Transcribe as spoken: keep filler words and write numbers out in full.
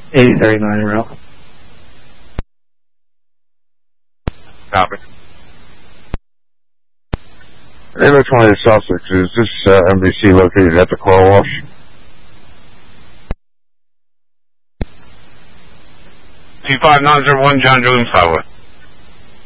eighty thirty-nine rail. Copy. Name twenty Sussex, is this uh, M B C located at the car wash? T five nine zero one, John Julian Highway.